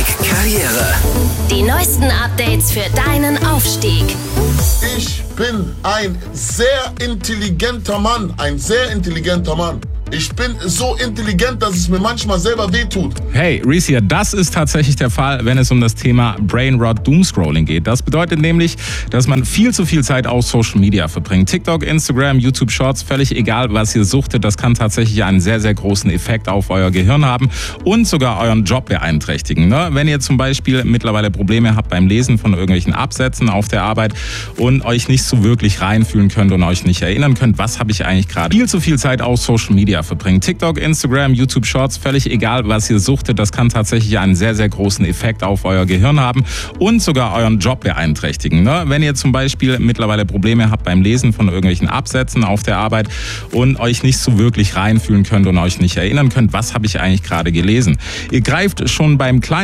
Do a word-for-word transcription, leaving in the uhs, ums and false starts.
Karriere. Die neuesten Updates für deinen Aufstieg. Ich bin ein sehr intelligenter Mann, ein sehr intelligenter Mann. Ich bin so intelligent, dass es mir manchmal selber wehtut. Hey, Reese hier, das ist tatsächlich der Fall, wenn es um das Thema Brainrot Doomscrolling geht. Das bedeutet nämlich, dass man viel zu viel Zeit auf Social Media verbringt. TikTok, Instagram, YouTube Shorts, völlig egal, was ihr suchtet, das kann tatsächlich einen sehr, sehr großen Effekt auf euer Gehirn haben und sogar euren Job beeinträchtigen. Ne? Wenn ihr zum Beispiel mittlerweile Probleme habt beim Lesen von irgendwelchen Absätzen auf der Arbeit und euch nicht so wirklich reinfühlen könnt und euch nicht erinnern könnt, was habe ich eigentlich gerade viel zu viel Zeit auf Social Media verbringen. TikTok, Instagram, YouTube Shorts, völlig egal, was ihr suchtet, das kann tatsächlich einen sehr, sehr großen Effekt auf euer Gehirn haben und sogar euren Job beeinträchtigen. Ne? Wenn ihr zum Beispiel mittlerweile Probleme habt beim Lesen von irgendwelchen Absätzen auf der Arbeit und euch nicht so wirklich reinfühlen könnt und euch nicht erinnern könnt, was habe ich eigentlich gerade gelesen. Ihr greift schon beim kleinen